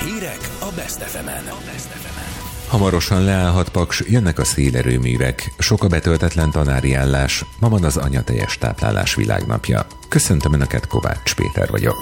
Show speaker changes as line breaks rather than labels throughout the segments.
Hírek a Best FM-en.
Hamarosan leállhat Paks, jönnek a szélerőművek, sok a betöltetlen tanári állás, ma van az anyatejes táplálás világnapja. Köszöntöm Önöket, Kovács Péter vagyok.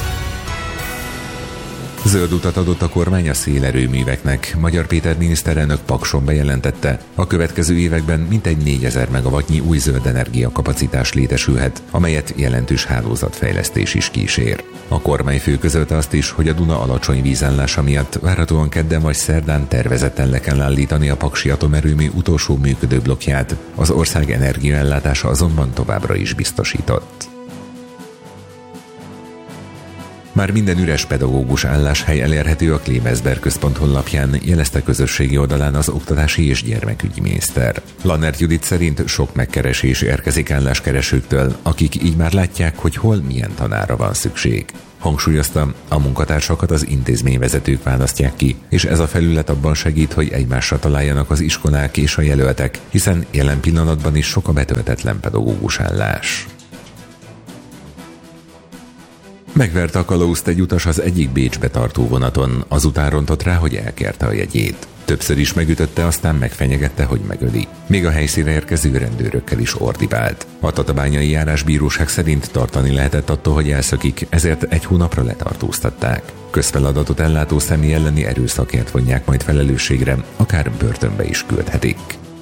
Zöld utat adott a kormány a szélerőműveknek. Magyar Péter miniszterelnök Pakson bejelentette, a következő években mintegy 4000 megawattnyi új zöld energiakapacitás létesülhet, amelyet jelentős hálózatfejlesztés is kísér. A kormányfő közölte azt is, hogy a Duna alacsony vízállása miatt várhatóan kedden vagy szerdán tervezetten le kell állítani a paksi atomerőmű utolsó működő blokkját, az ország energiaellátása azonban továbbra is biztosított. Már minden üres pedagógus álláshely elérhető a Klebersberg központ honlapján, jelezte közösségi oldalán az oktatási és gyermekügyi miniszter. Lannert Judit szerint sok megkeresés érkezik álláskeresőktől, akik így már látják, hogy hol milyen tanárra van szükség. Hangsúlyoztam, a munkatársakat az intézményvezetők választják ki, és ez a felület abban segít, hogy egymásra találjanak az iskolák és a jelöltek, hiszen jelen pillanatban is sok a betöltetlen pedagógus állás. Megverte a kalauzt egy utas az egyik Bécsbe tartó vonaton, azután rontott rá, hogy elkérte a jegyét. Többször is megütötte, aztán megfenyegette, hogy megöli. Még a helyszínre érkező rendőrökkel is ordibált. A Tatabányai Járásbíróság szerint tartani lehetett attól, hogy elszökik, ezért egy hónapra letartóztatták. Közfeladatot ellátó személy elleni erőszakért vonják majd felelősségre, akár börtönbe is küldhetik.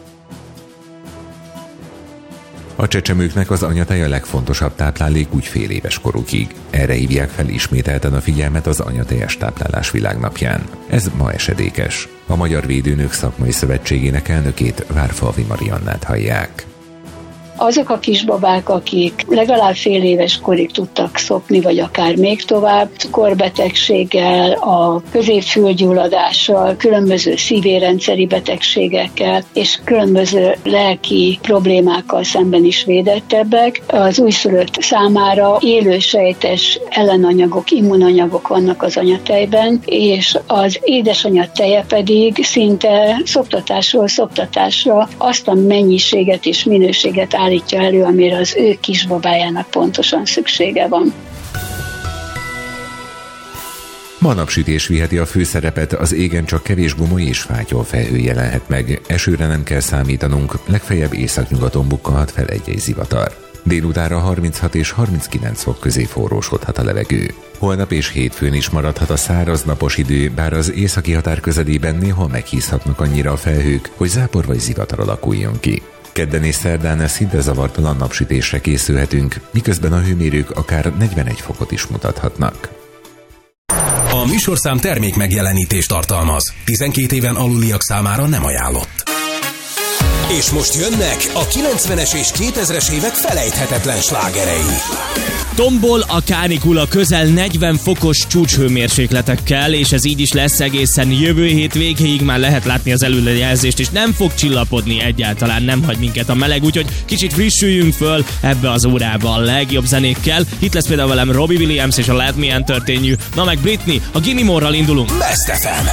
A csecsemőknek az anyatej a legfontosabb táplálék úgy fél éves korukig. Erre hívják fel ismételten a figyelmet az anyatejes táplálás világnapján. Ez ma esedékes. A Magyar Védőnők Szakmai Szövetségének elnökét, Várfalvi Mariannát hallják.
Azok a kisbabák, akik legalább fél éves korig tudtak szopni, vagy akár még tovább, cukorbetegséggel, a középfülgyulladással, különböző szívérendszeri betegségekkel és különböző lelki problémákkal szemben is védettebbek. Az újszülött számára élősejtes ellenanyagok, immunanyagok vannak az anyatejben, és az édesanyja teje pedig szinte szoptatásról szoptatásra azt a mennyiséget és minőséget állítja elő, amire az ő kisbabájának pontosan szüksége van.
Ma napsütés viheti a főszerepet, az égen csak kevés gomoly és fátyol felhő jelenhet meg. Esőre nem kell számítanunk, legfeljebb északnyugaton bukkanhat fel egy-egy zivatar. Délutánra 36 és 39 fok közé forrósodhat a levegő. Holnap és hétfőn is maradhat a száraz napos idő, bár az északi határ közelében néhol meghízhatnak annyira a felhők, hogy zápor vagy zivatar alakuljon ki. Kedden és szerdán szinte zavartalan napsütésre készülhetünk, miközben a hőmérők akár 41 fokot is mutathatnak.
A műsorszám termék megjelenítést tartalmaz. 12 éven aluliak számára nem ajánlott. És most jönnek a 90-es és 2000-es évek felejthetetlen slágerei.
Tombol a kánikula közel 40 fokos csúcshőmérsékletekkel, és ez így is lesz egészen jövő hét végéig, már lehet látni az előrejelzést, és nem fog csillapodni egyáltalán, nem hagy minket a meleg, úgyhogy kicsit frissüljünk föl ebbe az órába a legjobb zenékkel. Itt lesz például velem Robbie Williams és a Let Me Entertain You, na meg Britney, a Gimme More-ral indulunk.
Best FM.